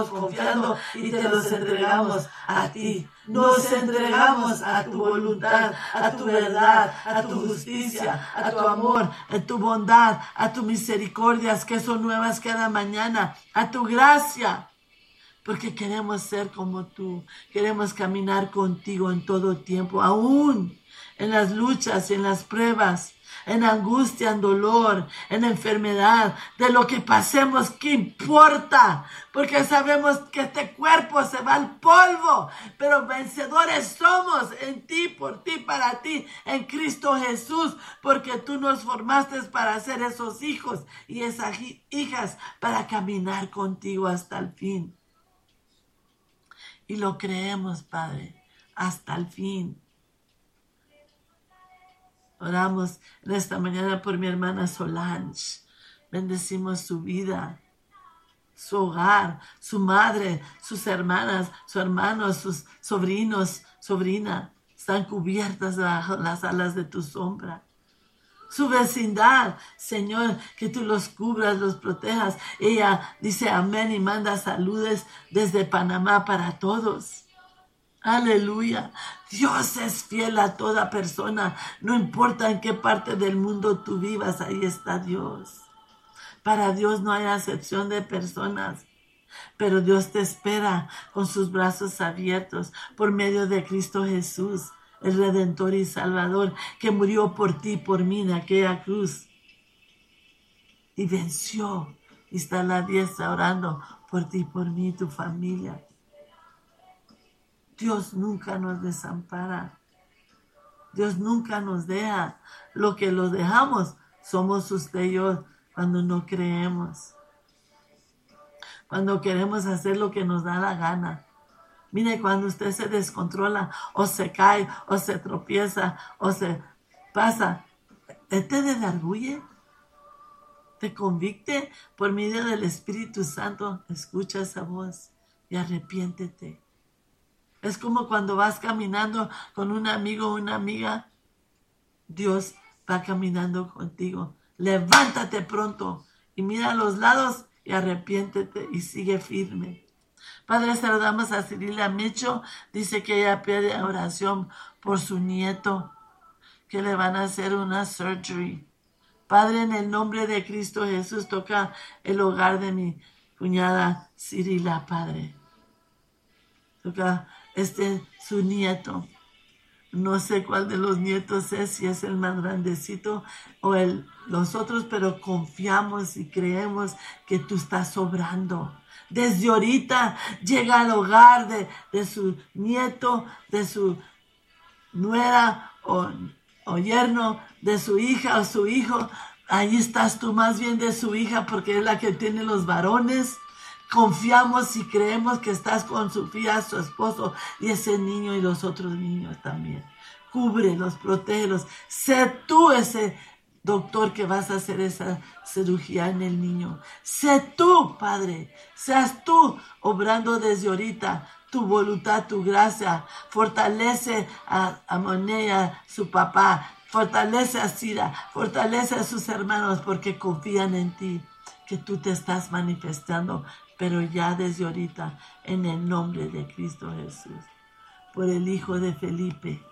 confiando y te los entregamos a ti. Nos entregamos a tu voluntad, a tu verdad, a tu justicia, a tu amor, a tu bondad, a tus misericordias que son nuevas cada mañana, a tu gracia. Porque queremos ser como tú, queremos caminar contigo en todo tiempo, aún en las luchas y en las pruebas, en angustia, en dolor, en enfermedad, de lo que pasemos, ¿qué importa? Porque sabemos que este cuerpo se va al polvo, pero vencedores somos en ti, por ti, para ti, en Cristo Jesús, porque tú nos formaste para ser esos hijos y esas hijas para caminar contigo hasta el fin. Y lo creemos, Padre, hasta el fin. Oramos en esta mañana por mi hermana Solange. Bendecimos su vida, su hogar, su madre, sus hermanas, sus hermanos, sus sobrinos, sobrina. Están cubiertas bajo las alas de tu sombra. Su vecindad, Señor, que tú los cubras, los protejas. Ella dice amén y manda saludes desde Panamá para todos. Aleluya. Dios es fiel a toda persona. No importa en qué parte del mundo tú vivas, ahí está Dios. Para Dios no hay acepción de personas. Pero Dios te espera con sus brazos abiertos por medio de Cristo Jesús, el Redentor y Salvador, que murió por ti y por mí en aquella cruz. Y venció. Y está a la diestra orando por ti, por mí y tu familia. Dios nunca nos desampara. Dios nunca nos deja. Lo que lo dejamos somos usted y yo cuando no creemos. Cuando queremos hacer lo que nos da la gana. Mire, cuando usted se descontrola o se cae o se tropieza o se pasa, te desargulle, te convicte por medio del Espíritu Santo. Escucha esa voz y arrepiéntete. Es como cuando vas caminando con un amigo o una amiga. Dios va caminando contigo. Levántate pronto y mira a los lados y arrepiéntete y sigue firme. Padre, saludamos a Cirila Micho. Dice que ella pide oración por su nieto, que le van a hacer una surgery. Padre, en el nombre de Cristo Jesús, toca el hogar de mi cuñada Cirila, Padre. Toca su nieto. No sé cuál de los nietos es, si es el más grandecito o los otros, pero confiamos y creemos que tú estás obrando. Desde ahorita llega al hogar de su nieto, de su nuera o yerno, de su hija o su hijo. Ahí estás tú, más bien de su hija, porque es la que tiene los varones. Confiamos y creemos que estás con Sofía, su esposo, y ese niño y los otros niños también. Cúbrelos, protégelos. Sé tú ese doctor que vas a hacer esa cirugía en el niño. Sé tú, Padre. Seas tú obrando desde ahorita tu voluntad, tu gracia. Fortalece a Monea, su papá. Fortalece a Cira. Fortalece a sus hermanos porque confían en ti, que tú te estás manifestando, pero ya desde ahorita, en el nombre de Cristo Jesús. Por el hijo de Felipe.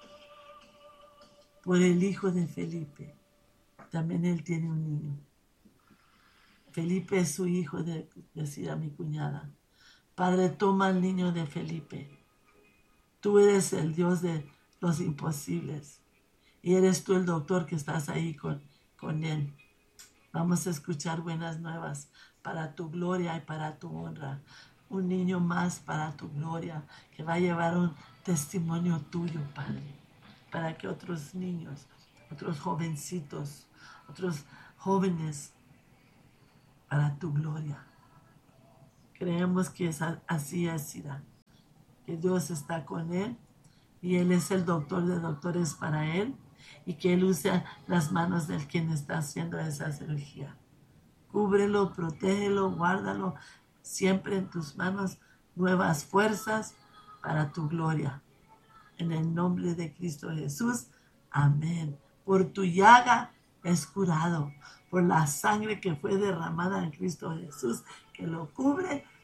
Por el hijo de Felipe. También él tiene un niño. Felipe es su hijo, decía mi cuñada. Padre, toma al niño de Felipe. Tú eres el Dios de los imposibles. Y eres tú el doctor que estás ahí con él. Vamos a escuchar buenas nuevas para tu gloria y para tu honra. Un niño más para tu gloria que va a llevar un testimonio tuyo, Padre. Para que otros niños, otros jovencitos, otros jóvenes, para tu gloria. Creemos que así es, Ira. Que Dios está con él y él es el doctor de doctores para él y que él use las manos del quien está haciendo esa cirugía. Cúbrelo, protégelo, guárdalo siempre en tus manos, nuevas fuerzas para tu gloria. En el nombre de Cristo Jesús, amén. Por tu llaga es curado, por la sangre que fue derramada en Cristo Jesús, que lo cubre,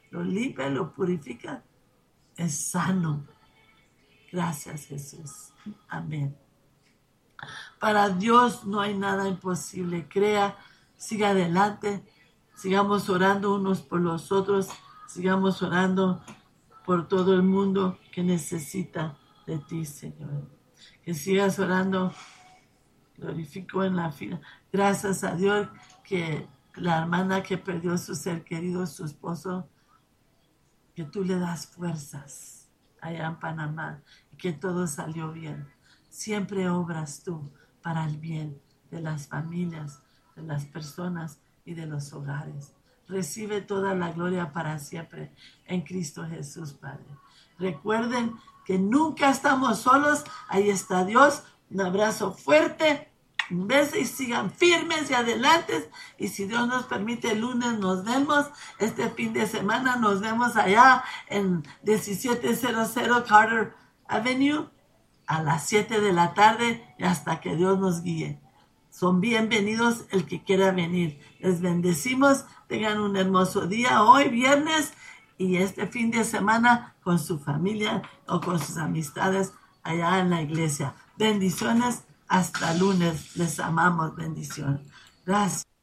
lo limpia, lo purifica, es sano. Gracias, Jesús. Amén. Para Dios no hay nada imposible. Crea, siga adelante, sigamos orando unos por los otros, sigamos orando por todo el mundo que necesita de ti, Señor. Que sigas orando, glorifico en la fila. Gracias a Dios que la hermana que perdió su ser querido, su esposo, que tú le das fuerzas allá en Panamá y que todo salió bien. Siempre obras tú para el bien de las familias, de las personas y de los hogares. Recibe toda la gloria para siempre en Cristo Jesús, Padre. Recuerden que nunca estamos solos. Ahí está Dios. Un abrazo fuerte. Un beso y sigan firmes y adelante. Y si Dios nos permite, el lunes nos vemos. Este fin de semana nos vemos allá en 1700 Carter Avenue a las 7 de la tarde y hasta que Dios nos guíe. Son bienvenidos el que quiera venir. Les bendecimos. Tengan un hermoso día hoy, viernes, y este fin de semana con su familia o con sus amistades allá en la iglesia. Bendiciones. Hasta lunes. Les amamos. Bendiciones. Gracias.